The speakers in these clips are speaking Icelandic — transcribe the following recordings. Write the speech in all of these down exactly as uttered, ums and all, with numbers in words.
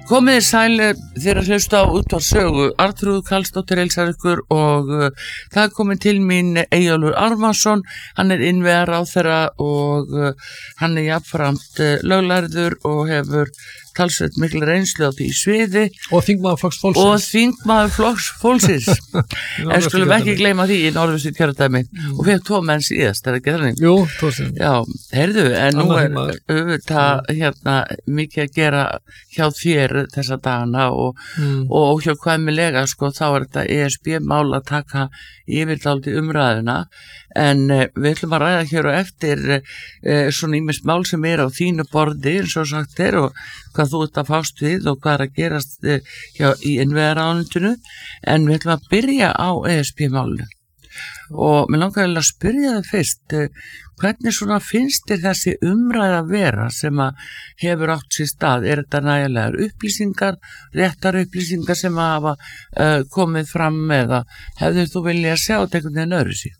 Komið sæl þeirra hlusta á útvarpssögu. Arnþrúður Karlsdóttir heilsar ykkur og uh, það er komið til mín Eyjólfur Ármannsson. Hann er innviðaráðherra og uh, hann er jafnframt uh, löglærður og hefur talsveit mikil reynslu á því sviði. Og þingmaður flokks fólksins. Og þingmaður flokks fólksins. En skulum ekki gleyma því í Norðurstu kjördæmi. Mm. Og við hefum tvo menn síðast, er ekki þannig? Jú, tvo sem. Já, heyrðu, en nú er auðvitað hérna mikið að gera hjá þér þessa dagana og, mm. og hjá kvæmilega, sko, þá er þetta E S B-mál að taka yfirdálítið umræðuna, en uh, við ætlum að ræða hér og eftir uh, svona ýmis mál sem er á þínu borði, eins og sagt er, og hvað þú ert að fást við og hvað er að gerast uh, hjá, í innviðaráðuneytinu, en við ætlum að byrja á E S B-málinu. Og mér langar að spyrja það fyrst, uh, hvernig svona finnst þér þessi umræða vera sem að hefur átt sér stað? Er þetta nægilegar upplýsingar, réttar upplýsingar sem að hafa uh, komið fram eða hefur þú viljað sjá þetta einhvern veginn öðru síðan?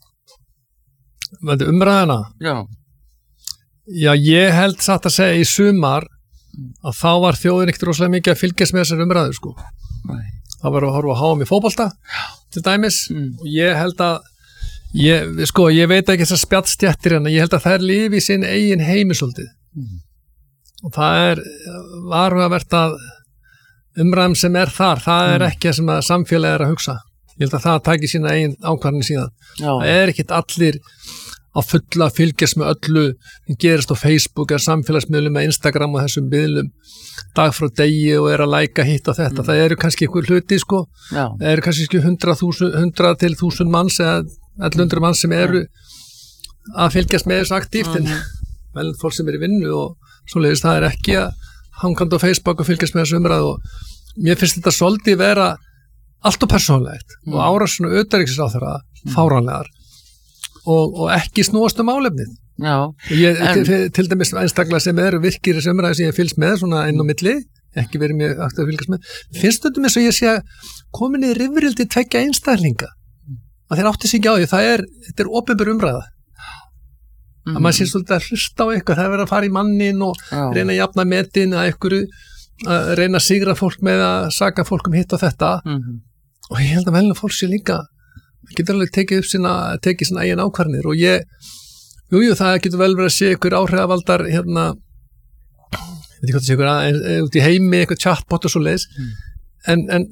Þetta umræðina? Já. Já, ég held satt að segja í sumar að þá var þjóðin ekkert rosalega mikið að fylgjast með þessar umræðu, sko. Nei. Það var að horfa að háa mig fótbolta, til dæmis, mm. og ég held að Ég, sko, ég veit ekki þessar spjallstjættir en ég held að þær lifi í sin eigin heimi svolítið. Mm. Og það er varhugavert að umræðum sem er þar, það er ekki það sem að samfélagi er að hugsa. Ég held að það taki sína eigin ákvarðanir síðan. Já. Það er ekkit allir á fulla að fylgjast með öllu sem gerist á Facebook eða samfélagsmiðlum eða Instagram og þessum miðlum dag frá degi og er að læka hitt og þetta. Mm. Það eru kannski einhver hluti, sko. Já. Það eru kannski hundrað til þúsund manns eða ellefu hundruð mann sem eru að fylgjast með þessu aktíft en vel fólk sem er í vinnu og svoleiðis það er ekki að hangandi á Facebook og fylgjast með þessu umræðu og mér finnst þetta svolítið vera allt og persónlegt mm. og árásinu utanríkisráðherra mm. fáránlegar og, og ekki snúast um málefnið. Já, ég, en... til, til dæmis einstaklega sem eru virkir þessu umræðu sem ég fylgst með svona inn á milli ekki verið mjög aktíf að fylgjast með finnst þetta með svo ég sé að komin í rifrildi tveggja einstaklinga að þeir átti sig ekki á því, það er, þetta er opinber umræða. Mm. Að maður sé svolítið að hlusta á eitthvað, það er verið að fara í mannin og Já. Reyna að jafna metin að einhverju, að reyna að sigra fólk með að saka fólk um hitt og þetta. Mm. Og ég held að velna fólk sé líka, getur alveg tekið upp sína, tekið sína eigin ákvarðanir og ég, jú, jú, það getur vel verið að sé einhver áhrifavaldar, hérna, ég veit ekki hvað það sé einhver, út í heimi, einhver chatbot og svo leiðis, mm. en, en,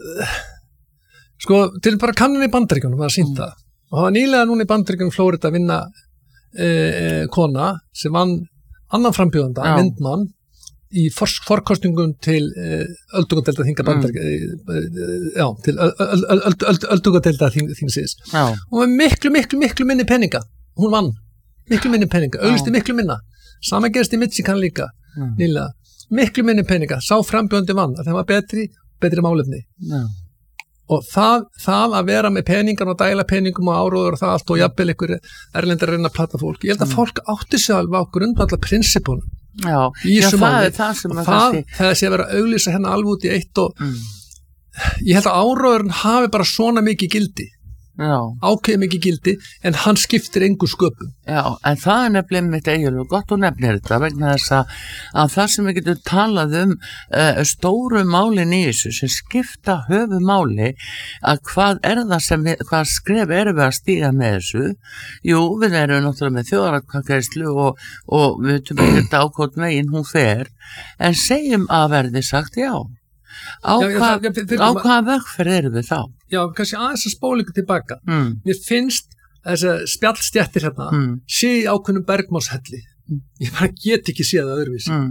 sko, til bara kannan í Bandaríkjunum var að sýnt það. Og það var nýlega núna í Bandaríkjunum Flórida að vinna e, e, kona sem vann annan frambjóðanda, myndmann, í for, forkostningum til e, öldungadeilda þinga Bandaríkjunum, mm. e, já, til öldungadeilda þingsins. Hún var miklu, miklu, miklu minni peninga. Hún vann, miklu minni peninga, auglisti miklu minna. Sama gerist í Michigan líka, mm. nýlega. Miklu minni peninga, sá frambjóðandi vann, að það var betri, betri málefni. Já. Og það, það að vera með peningan og dæla peningum og áróður og það allt og jafnvel ykkur erlendar reyna að plata fólk. Ég held að fólk átti sig alveg á grundvallar prinsippunum. Já, já það er það sem að það það sé að vera að auglýsa hérna alveg út í eitt og mm. ég held að áróðurinn hafi bara svona mikið gildi. Já. Ákveði mikið gildi en hann skiptir engu sköpum. Já, en það er nefnilega mitt Eyjólfur, gott og nefnir þetta vegna þess að, að það sem við getum talað um uh, stóru málin í þessu sem skipta höfu máli að hvað er það sem við, hvað skref erum við að stíga með þessu. Jú, við erum náttúrulega með þjóðaratkvæðagreiðslu og, og við veitum ekki þetta ákvæmt megin hún fer en segjum að verði sagt já. Á já, hvað já, hvaða vegferð erum við þá? Já, kannski aðeins að spóla ykkur tilbaka. Mm. Mér finnst þess að spjallstjættir hérna mm. sé í ákveðnum bergmálshelli. Mm. Ég bara get ekki séð það öðruvísi. Mm.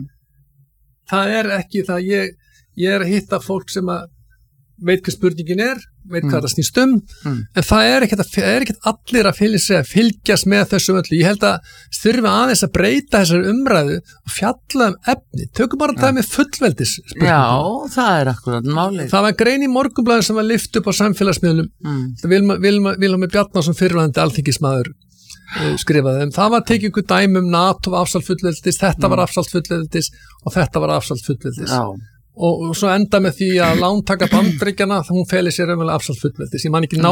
Það er ekki það, ég, ég er að hitta fólk sem að veit hvað spurningin er, veit hvað mm. það snýst um, mm. en það er ekkert, að, er ekkert allir að fylgja, fylgjast með þessu öllu. Ég held að þurfum aðeins að breyta þessari umræðu og fjalla um efni. Tökum bara það með fullveldis spurningum. Já, það er akkurat málið. Það var grein í Morgunblaðinu sem var lyft upp á samfélagsmiðlum. Mm. Vilma, Vilma, Vilma Bjarnason fyrrverandi alþingismaður uh, skrifaði þeim. Það var tekið ykkur dæmi um NATO afsalt fullveldis, þetta mm. var afsalt fullveldis og þetta var afsalt fullveldis. Já. Og, og svo enda með því að lántaka Bandaríkjanna hún feli sér raunverulega afsalt fullveldis. Ég man ekki ná